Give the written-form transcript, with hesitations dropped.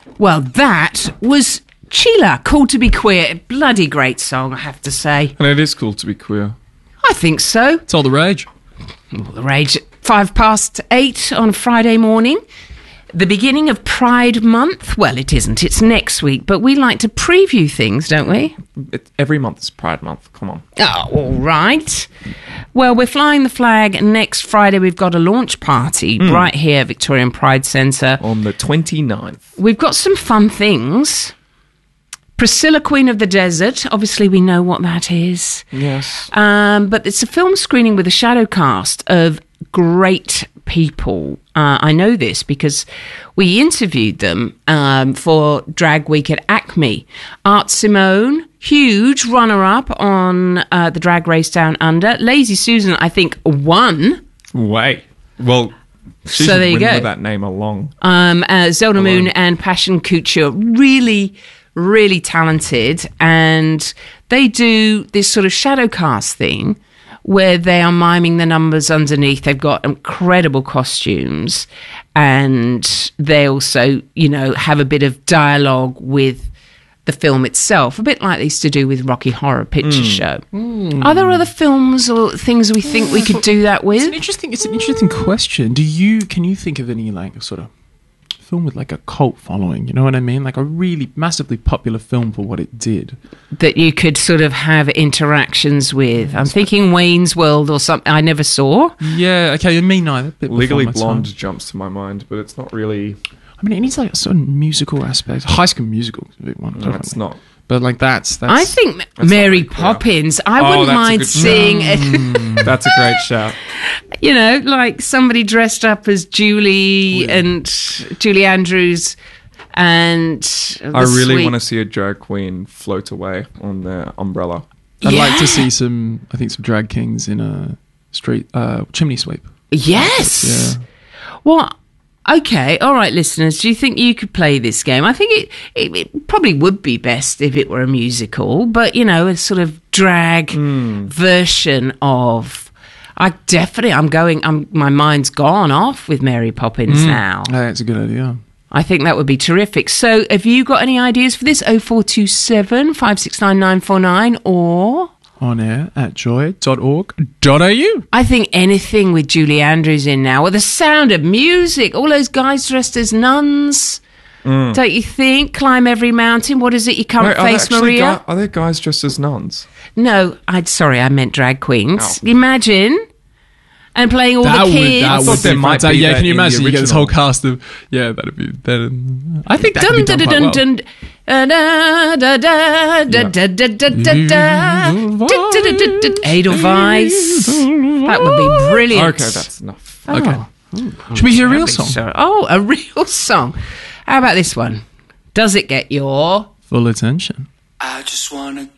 Well, that was Sheila, Called to Be Queer. Bloody great song, I have to say. And it is cool to be queer. I think so. It's all the rage. All the rage. 8:05 on Friday morning. The beginning of Pride Month. Well, it isn't. It's next week. But we like to preview things, don't we? Every month is Pride Month. Come on. Oh, all right. Well, we're flying the flag. Next Friday, we've got a launch party right here at Victorian Pride Centre. On the 29th. We've got some fun things. Priscilla, Queen of the Desert. Obviously, we know what that is. Yes. But it's a film screening with a shadow cast of great people. I know this because we interviewed them for Drag Week at Acme. Art Simone, huge runner-up on the Drag Race Down Under. Lazy Susan, I think, won. Way. Well, she's so there you been go. with that name along. Zelda Moon and Passion Couture, really talented, and they do this sort of shadow cast thing where they are miming the numbers underneath. They've got incredible costumes, and they also, have a bit of dialogue with the film itself, a bit like they used to do with Rocky Horror Picture Show. Are there other films or things we think we could do that with? It's an interesting question. Can you think of any sort of film with a cult following, you know what I mean? A really massively popular film for what it did. That you could sort of have interactions with. I'm thinking Wayne's World or something I never saw. Yeah, okay, me neither. Legally Blonde jumps to my mind, but it's not really... I mean, it needs a certain musical aspect. High School Musical is a big one. No, it's not. But that's I think Mary Poppins. I wouldn't mind seeing it. That's a great shout. Somebody dressed up as Julie and Julie Andrews, and I really want to see a drag queen float away on their umbrella. I'd like to see some drag kings in a street chimney sweep. Yes. Yeah. Well, okay, all right, listeners. Do you think you could play this game? I think it probably would be best if it were a musical, but a sort of drag version of. My mind's gone off with Mary Poppins now. That's a good idea. I think that would be terrific. So have you got any ideas for this? 0427 569 949 or... on air at joy.org.au. I think anything with Julie Andrews in now, with the Sound of Music, all those guys dressed as nuns, don't you think? Climb every mountain. What is it? You can't face Maria. Are there guys dressed as nuns? No, I meant drag queens. Oh. Imagine. And playing all the kids. I thought there might be yeah, that can you in the imagine? You get this whole original. cast of... Yeah, that'd be better. I think that could be done quite well. Edelweiss. That would be brilliant. Okay, that's enough. Okay. Should we hear a real song? Oh, a real song. How about this one? Does it get your... Full attention. I just wanna